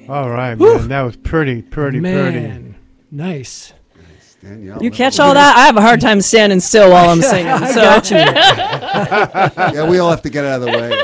All right, man. That was pretty. Man, nice. Danielle, You catch all that? I have a hard time standing still while I'm singing. I So. got you. Yeah, we all have to get out of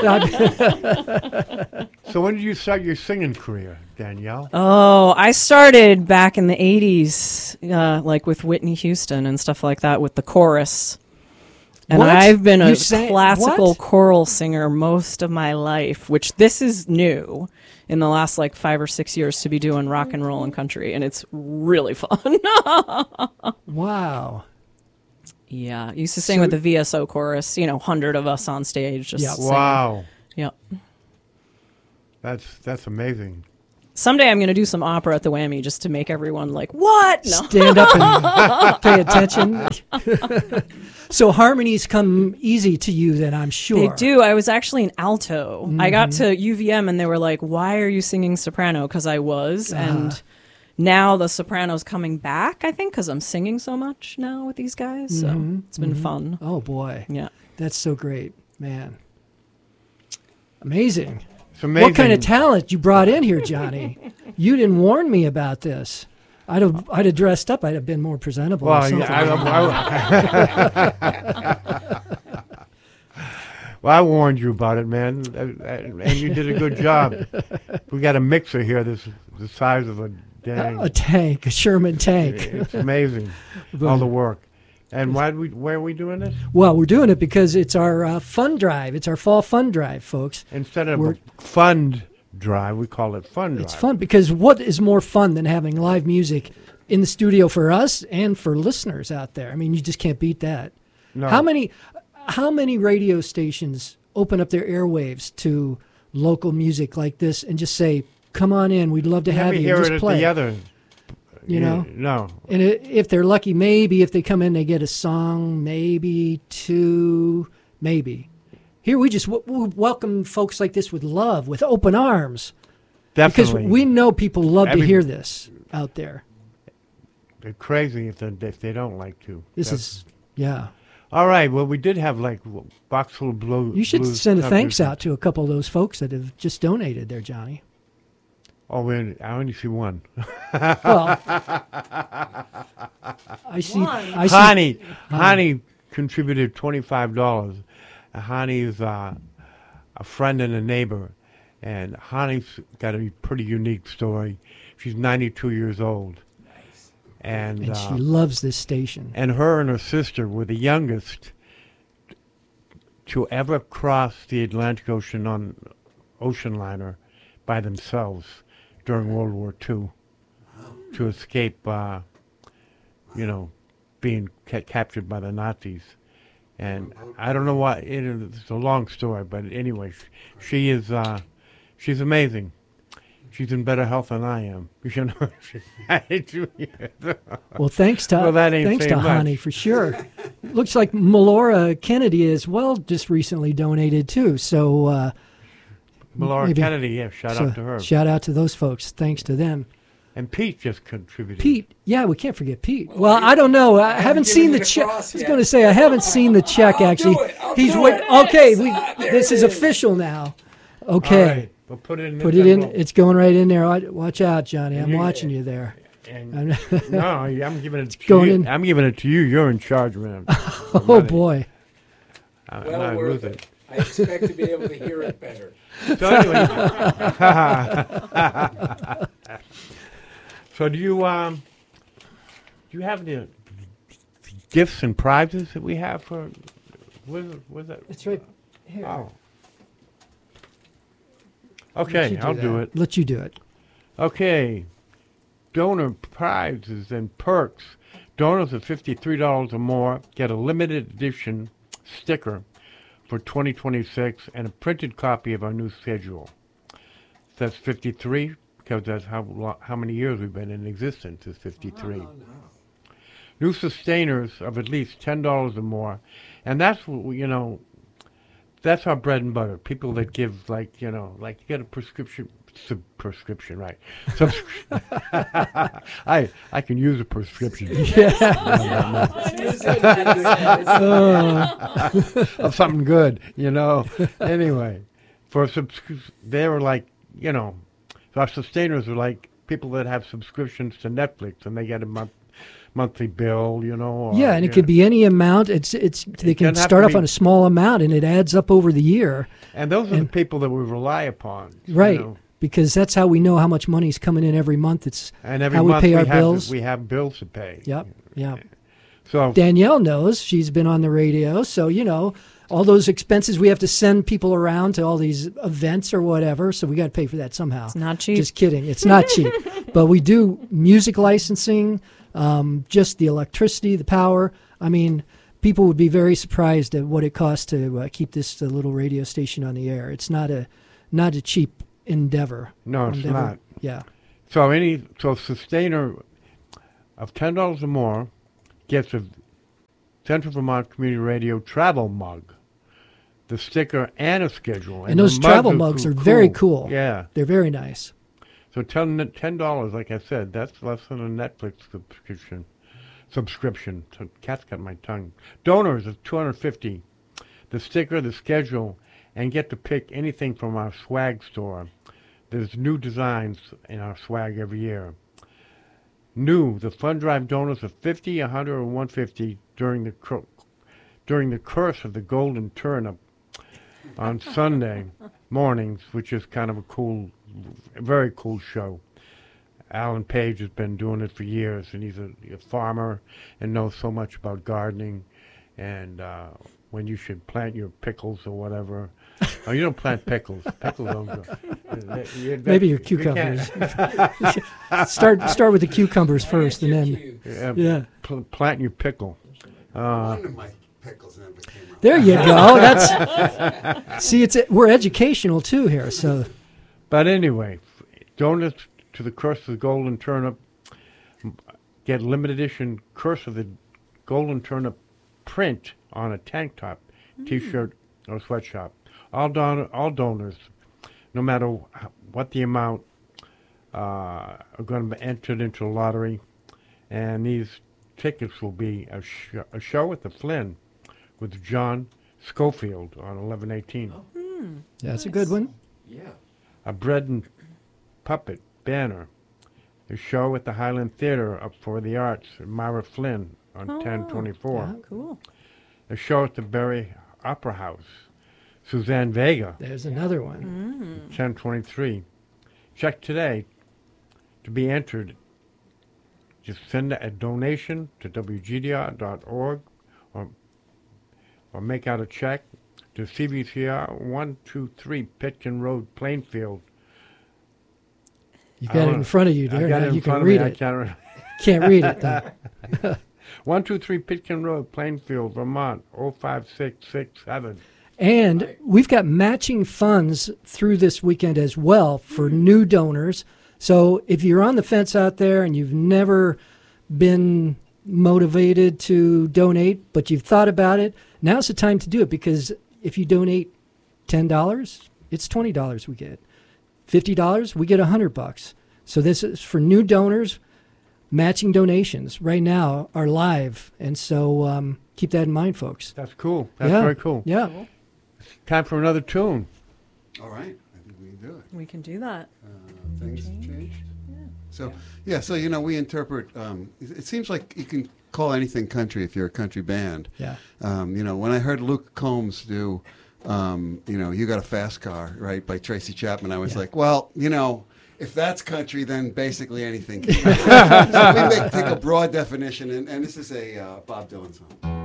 the way. So when did you start your singing career, Danielle? Oh, I started back in the 80s, like with Whitney Houston and stuff like that with the chorus. And What? I've been You a sang- classical what? choral singer most of my life, which this is new in the last like 5 or 6 years to be doing rock and roll and country. And it's really fun. Wow. Yeah. I used to sing with the VSO chorus, 100 of us on stage. Just singing. Wow. Yep. That's amazing. Someday I'm going to do some opera at the Whammy just to make everyone like, what? No. Stand up and pay attention. So harmonies come easy to you then, I'm sure. They do. I was actually an alto. I got to UVM and they were like, why are you singing soprano? Because I was. And now the soprano's coming back, I think, because I'm singing so much now with these guys. So it's been fun. Oh, boy. Yeah. That's so great, man. Amazing. It's amazing. What kind of talent you brought in here, Johnny? You didn't warn me about this. I'd have dressed up. I'd have been more presentable. Well, or something. I warned you about it, man, and you did a good job. We got a mixer here that's the size of a dang. A tank, a Sherman tank. It's amazing, all the work. And why are we doing this? Well, we're doing it because it's our fund drive. It's our fall fund drive, folks. Instead of a fund drive, we call it fun drive. It's fun because what is more fun than having live music in the studio for us and for listeners out there? I mean, you just can't beat that. No. How many radio stations open up their airwaves to local music like this and just say, "Come on in, we'd love to have you." Hear Just it at play. the other. You know? No. And if they're lucky, maybe if they come in, they get a song, maybe two, maybe. Here we just welcome folks like this with love, with open arms. Definitely. Because we know people love to hear this out there. They're crazy if they don't like to. Yeah. All right. Well, we did have like Boxful of Blue. You should Blues send a covers. thanks out to a couple of those folks that have just donated there, Johnny. Oh, I only see one. Well, I see. Hani contributed $25. Hani is a friend and a neighbor, and Hani's got a pretty unique story. She's 92 years old. And she loves this station. And her and her sister were the youngest to ever cross the Atlantic Ocean on ocean liner by themselves during World War II to escape, being captured by the Nazis. And I don't know why. It's a long story, but anyway, she's amazing. She's in better health than I am. Well, thanks to Hani for sure. Looks like Melora Kennedy as well just recently donated too. So Melora Kennedy, yeah, shout out to her. Shout out to those folks. Thanks to them. And Pete just contributed. Pete, yeah, we can't forget Pete. Well, I don't know. I haven't seen the check. I was going to say I haven't seen the check actually. Okay, this is official now. Okay. All right. We'll put it in. It's going right in there. Watch out, Johnny. I'm watching you there. No, I'm giving it to you. I'm giving it to you. You're in charge, man. Oh boy. Well worth it. I expect to be able to hear it better. So anyway. So do you have the gifts and prizes that we have for? Was that? It's right here. Oh. Okay, I'll do it. Let you do it. Okay. Donor prizes and perks. Donors of $53 or more get a limited edition sticker for 2026 and a printed copy of our new schedule. That's 53 because that's how many years we've been in existence is 53. No. New sustainers of at least $10 or more, and that's that's our bread and butter. People that give like you get a prescription, right? I can use a prescription. Of something good, Anyway, they were like, So our sustainers are like people that have subscriptions to Netflix, and they get a monthly bill, you know. Or, Yeah, and it could be any amount. They can doesn't have start to off be- on a small amount, and it adds up over the year. And those are the people that we rely upon. Right. You know. Because that's how we know how much money's coming in every month. It's And every how we month pay our have bills. we have bills to pay. Yep. Yeah. So Danielle knows. She's been on the radio. So, all those expenses, we have to send people around to all these events or whatever. So we got to pay for that somehow. It's not cheap. Just kidding. It's not cheap. But we do music licensing, just the electricity, the power. I mean, people would be very surprised at what it costs to keep this little radio station on the air. It's not a cheap endeavor. no, it's not. Yeah. So sustainer of $10 or more gets a Central Vermont Community Radio travel mug, the sticker, and a schedule. And those the travel mugs are very cool. Yeah. They're very nice. So $10, like I said, that's less than a Netflix subscription. So cat's got my tongue. Donors is $250. The sticker, the schedule, and get to pick anything from our swag store. There's new designs in our swag every year. New, the fund drive donors of 50, 100, or 150 during the curse of the Golden Turnip on Sunday mornings, which is kind of a very cool show. Alan Page has been doing it for years, and he's a farmer and knows so much about gardening and when you should plant your pickles or whatever. Oh, you don't plant pickles. Pickles don't go. Maybe your cucumbers. Start with the cucumbers first, and then yeah. Plant your pickle. One of my pickles never came out. There you go. We're educational too here. So, But anyway, donuts to the Curse of the Golden Turnip. Get limited edition Curse of the Golden Turnip print on a tank top, T-shirt, or sweatshop. All donors, no matter what the amount, are going to be entered into the lottery, and these tickets will be a show at the Flynn with John Schofield on 11/18. that's a good one. Yeah. A bread and puppet banner. A show at the Highland Theater up for the Arts at Myra Flynn on 10/24. Cool. A show at the Berry Opera House. Suzanne Vega, There's another one. 10/23. Check today to be entered. Just send a donation to WGDR.org or make out a check to CBCR 123 Pitkin Road, Plainfield. You got it in front of you, I there. got Now it in you front can of me. read I it. can't Can't read it though. 123 Pitkin Road, Plainfield, Vermont, 05667. And we've got matching funds through this weekend as well for new donors. So if you're on the fence out there and you've never been motivated to donate, but you've thought about it, now's the time to do it, because if you donate $10, it's $20 we get. $50, we get $100. So this is for new donors. Matching donations right now are live, and so keep that in mind, folks. That's cool. That's Yeah. very cool. Yeah. Time for another tune. All right, I think we can do it. We can do that. Things have changed. So we interpret. It seems like you can call anything country if you're a country band. Yeah. When I heard Luke Combs do, You Got a Fast Car, right, by Tracy Chapman, I was like, well, if that's country, then basically anything can be. So we take a broad definition, and this is a Bob Dylan song.